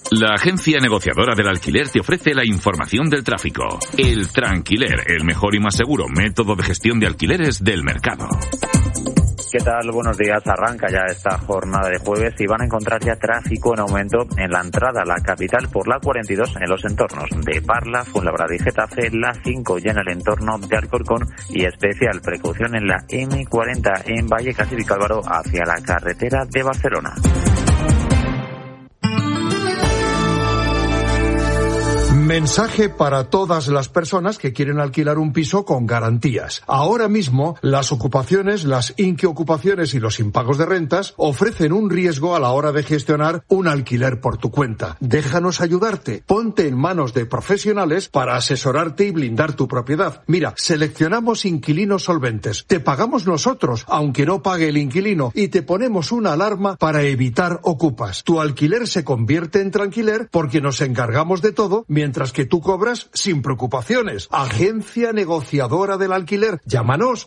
La agencia negociadora del alquiler te ofrece la información del tráfico. El Tranquiler, el mejor y más seguro método de gestión de alquileres del mercado. ¿Qué tal? Buenos días. Arranca ya esta jornada de jueves y van a encontrar ya tráfico en aumento en la entrada a la capital por la 42 en los entornos de Parla, Fuenlabrada y Getafe, la 5 ya en el entorno de Alcorcón y especial precaución en la M40 en Vallecas y Vicálvaro hacia la carretera de Barcelona. Mensaje para todas las personas que quieren alquilar un piso con garantías. Ahora mismo, las ocupaciones, las inquiocupaciones y los impagos de rentas ofrecen un riesgo a la hora de gestionar un alquiler por tu cuenta. Déjanos ayudarte. Ponte en manos de profesionales para asesorarte y blindar tu propiedad. Mira, seleccionamos inquilinos solventes. Te pagamos nosotros, aunque no pague el inquilino, y te ponemos una alarma para evitar ocupas. Tu alquiler se convierte en tranquiler porque nos encargamos de todo mientras que tú cobras sin preocupaciones. Agencia negociadora del alquiler. Llámanos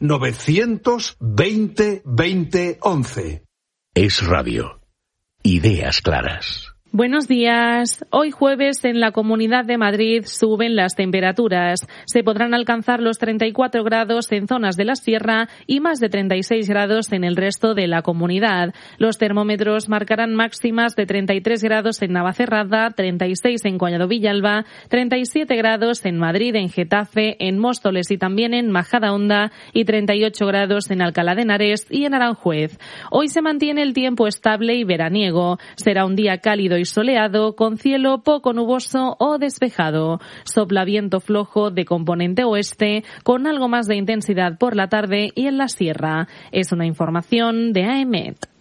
920 20 11. Es Radio. Ideas claras. Buenos días. Hoy jueves en la Comunidad de Madrid suben las temperaturas. Se podrán alcanzar los 34 grados en zonas de la sierra y más de 36 grados en el resto de la comunidad. Los termómetros marcarán máximas de 33 grados en Navacerrada, 36 en Collado Villalba, 37 grados en Madrid, en Getafe, en Móstoles y también en Majadahonda y 38 grados en Alcalá de Henares y en Aranjuez. Hoy se mantiene el tiempo estable y veraniego. Será un día cálido y soleado, con cielo poco nuboso o despejado. Sopla viento flojo de componente oeste, con algo más de intensidad por la tarde y en la sierra. Es una información de AEMET.